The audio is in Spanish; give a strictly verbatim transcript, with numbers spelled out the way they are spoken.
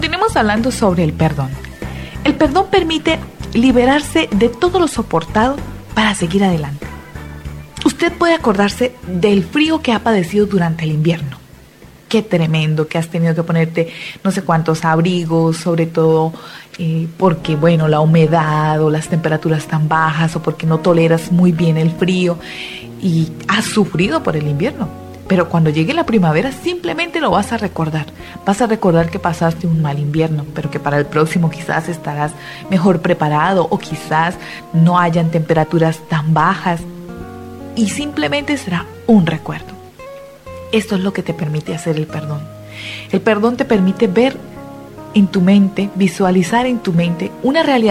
continuemos hablando sobre el perdón. El perdón permite liberarse de todo lo soportado para seguir adelante. Usted puede acordarse del frío que ha padecido durante el invierno. Qué tremendo que has tenido que ponerte no sé cuántos abrigos, sobre todo eh, porque, bueno, la humedad o las temperaturas tan bajas o porque no toleras muy bien el frío y has sufrido por el invierno. Pero cuando llegue la primavera simplemente lo vas a recordar. Vas a recordar que pasaste un mal invierno, pero que para el próximo quizás estarás mejor preparado o quizás no hayan temperaturas tan bajas y simplemente será un recuerdo. Esto es lo que te permite hacer el perdón. El perdón te permite ver en tu mente, visualizar en tu mente una realidad